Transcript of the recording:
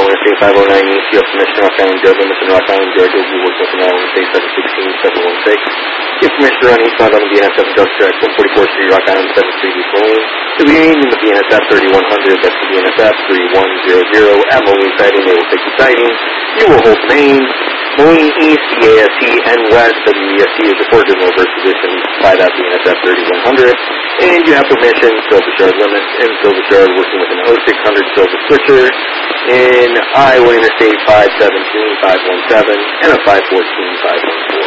Interstate 509 East, you have permission to Rock Island, Georgia, Mr. Rock Island, Georgia, you work with an Interstate 716, 716. You have permission to run eastbound on the BNSF Industrial at 144th Street, Rock Island, 7th Street, East Moline. To be aimed in the BNSF 3100, that's the BNSF 3100. At Moline Sighting, they will take the sighting. You will hold main. Moline East, the AST, and West, the EST is reported in reverse position by that BNSF 3100. And you have permission, Silver Shard limits, and Silver Shard working with an 0600 Silver Switcher in Iowa Interstate 517, 517, and a 514, 514.